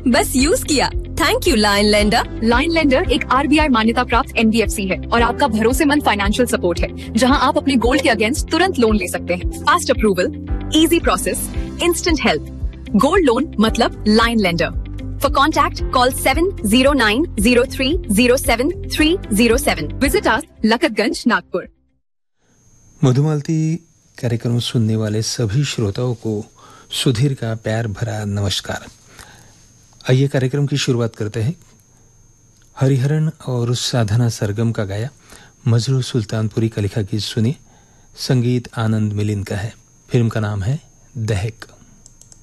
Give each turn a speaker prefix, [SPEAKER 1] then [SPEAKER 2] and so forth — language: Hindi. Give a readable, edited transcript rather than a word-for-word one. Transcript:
[SPEAKER 1] बस यूज किया। Thank you lion lender.
[SPEAKER 2] Lion lender एक RBI मान्यता प्राप्त NBFC है और आपका भरोसेमंद फाइनेंशियल सपोर्ट है, जहां आप अपने गोल्ड के अगेंस्ट तुरंत लोन ले सकते हैं। Fast approval, easy process, instant help. Gold loan मतलब lion lender. For contact, call 7090307307. Visit us, लखतगंज, Nagpur.
[SPEAKER 3] Madhumalti कार्यक्रम सुनने वाले सभी श्रोताओं को सुधीर का प्यार भरा नमस्कार। आइए कार्यक्रम की शुरुआत करते हैं। हरिहरन और साधना सरगम का गाया मजरू सुल्तानपुरी का लिखा गीत सुनिए। संगीत आनंद मिलिन का है। फिल्म का नाम है दहक।